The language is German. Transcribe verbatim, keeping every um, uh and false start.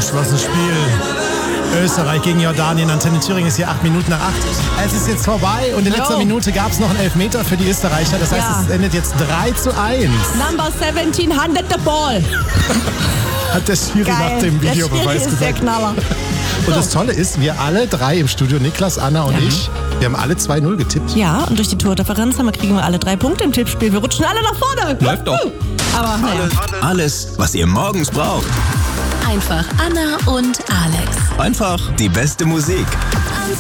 Mensch, was ein Spiel. Österreich gegen Jordanien. Antenne Thüringen ist hier acht Minuten nach acht. Es ist jetzt vorbei und in letzter Jo. Minute gab es noch einen Elfmeter für die Österreicher. Das heißt, Ja. es endet jetzt drei zu eins. Number seventeen hundred the ball. Hat der Schiri Geil. nach dem Der Videobeweis Schiri ist der gesagt. Knaller. Und das Tolle ist, wir alle drei im Studio, Niklas, Anna und Ja. ich, wir haben alle zwei null getippt. Ja, und durch die Tordifferenz haben wir, kriegen wir alle drei Punkte im Tippspiel. Wir rutschen alle nach vorne. Läuft doch. Aber naja. Alles, was ihr morgens braucht. Einfach Anna und Alex. Einfach die beste Musik.